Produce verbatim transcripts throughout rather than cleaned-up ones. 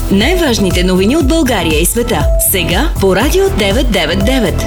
Най-важните новини от България и света. Сега по Радио деветстотин деветдесет и девет.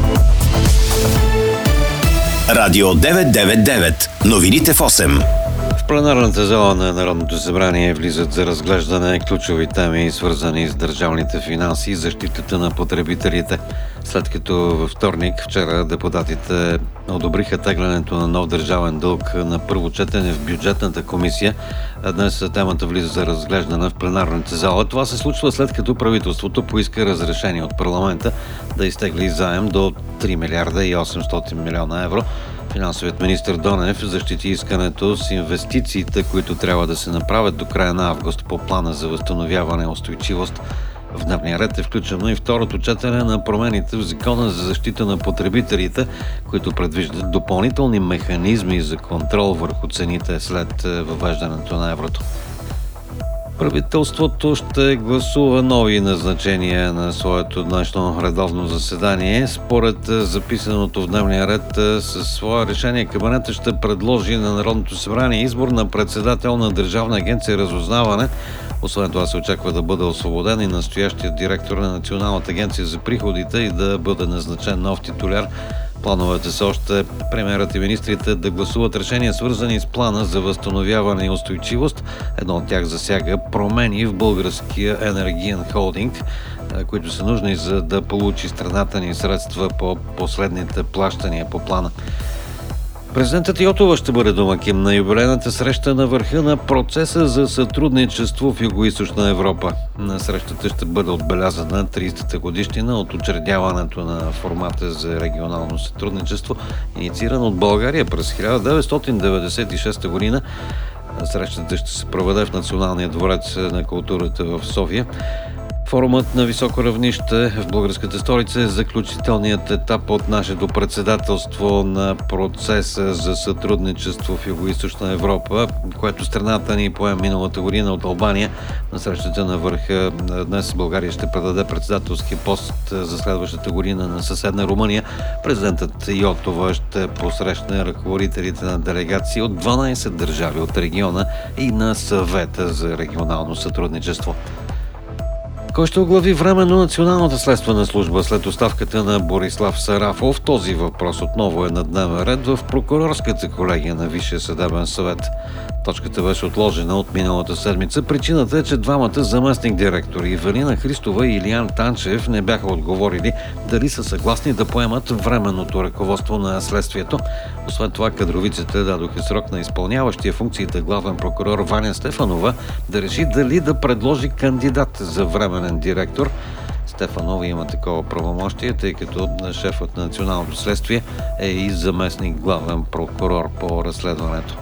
Радио деветстотин деветдесет и девет. Новините в осем. В пленарната зала на Народното събрание влизат за разглеждане ключови теми, свързани с държавните финанси и защитата на потребителите. След като във вторник, вчера, депутатите одобриха теглянето на нов държавен дълг на първо четене в бюджетната комисия, а днес темата влиза за разглеждане в пленарната зала. Това се случва след като правителството поиска разрешение от парламента да изтегли заем до три милиарда и осемстотин милиона евро. Финансовият министър Донев защити искането с инвестициите, които трябва да се направят до края на август по плана за възстановяване и устойчивост. В дневния ред е включено и второто четене на промените в Закона за защита на потребителите, които предвиждат допълнителни механизми за контрол върху цените след въвеждането на еврото. Правителството ще гласува нови назначения на своето днешно редовно заседание. Според записаното в дневния ред, със свое решение кабинетът ще предложи на Народното събрание избор на председател на Държавна агенция разузнаване. Освен това се очаква да бъде освободен и настоящият директор на Националната агенция за приходите и да бъде назначен нов титуляр. Плановете са още премиерът и министрите да гласуват решения, свързани с плана за възстановяване и устойчивост. Едно от тях засяга промени в българския енергиен холдинг, които са нужни за да получи страната ни средства по последните плащания по плана. Президентът Йотова ще бъде домакин на юбилейната среща на върха на процеса за сътрудничество в Югоизточна Европа. На срещата ще бъде отбелязана тридесетата годишнина от учредяването на формата за регионално сътрудничество, иницииран от България през хиляда деветстотин деветдесет и шеста година. Срещата ще се проведе в Националния дворец на културата в София. Форумът на високо равнище в българската столица е заключителният етап от нашето председателство на процеса за сътрудничество в Югоизточна Европа, което страната ни пое миналата година от Албания. На срещата на върха днес България ще предаде председателски пост за следващата година на съседна Румъния. Президентът Йотова ще посрещне ръководителите на делегации от дванадесет държави от региона и на Съвета за регионално сътрудничество. Кой ще оглави временно Националната следствена служба след оставката на Борислав Сарафов? Този въпрос отново е на дневен ред в прокурорската колегия на Висшия съдебен съвет. Точката беше отложена от миналата седмица. Причината е, че двамата заместник-директори Ивелина Христова и Илиян Танчев не бяха отговорили дали са съгласни да поемат временното ръководство на следствието. Освен това, кадровиците дадоха срок на изпълняващия функциите главен прокурор Ваня Стефанова да реши дали да предложи кандидат за временен директор. Стефанова има такова правомощие, тъй като шефът на Националното следствие е и заместник главен прокурор по разследването.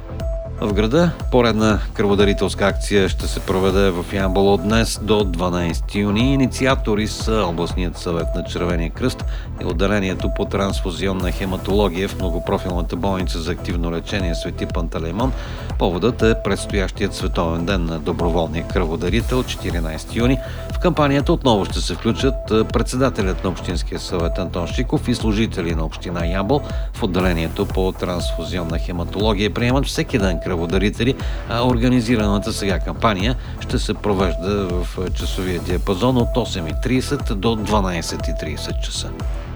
В града поредна кръводарителска акция ще се проведе в Ямбол от днес до дванадесети юни. Инициатори са областният съвет на Червения кръст и отделението по трансфузионна хематология в многопрофилната болница за активно лечение Свети Пантелеймон. Поводът е предстоящият световен ден на доброволния кръводарител, четиринадесети юни. В кампанията отново ще се включат председателят на Общинския съвет Антон Шиков и служители на община Ямбол. В отделението по трансфузионна хематология приемат всеки ден кръводарители, а организираната сега кампания ще се провежда в часовия диапазон от осем и тридесет до дванадесет и тридесет часа.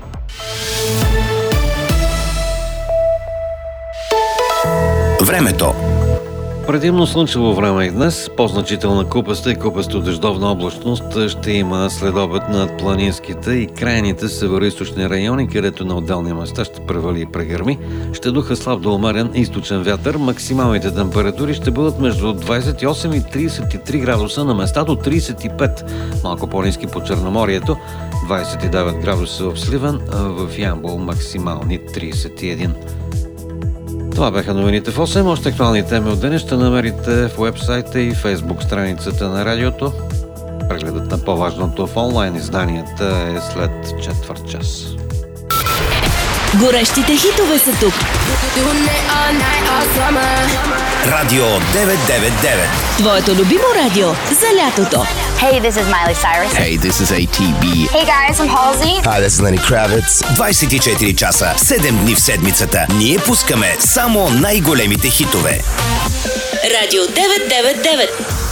Времето. Предимно слънчево време и днес, по-значителна купаста и купасто-дъждовна облачност ще има следобед над планинските и крайните североизточни райони, където на отделни места ще превали и прегърми. Ще духа слаб до умерен източен вятър. Максималните температури ще бъдат между двадесет и осем и тридесет и три градуса, на места до тридесет и пет. Малко по-ниски по Черноморието, двадесет и девет градуса в Сливен, а в Ямбол максимални тридесет и един. Това бяха новините в осем. Още актуални теми от деня ще намерите в уебсайта и фейсбук страницата на радиото. Прегледът на по-важното в онлайн изданията е след четвърт час. Горещите хитове са тук. Радио деветстотин деветдесет и девет. Твоето любимо радио за лятото. Hey, this is Miley Cyrus. Hey, this is A T B. Hey guys, I'm Halsey. Hi, this is Lenny Kravitz. двадесет и четири часа, седем дни в седмицата. Ние пускаме само най-големите хитове. Радио деветстотин деветдесет и девет.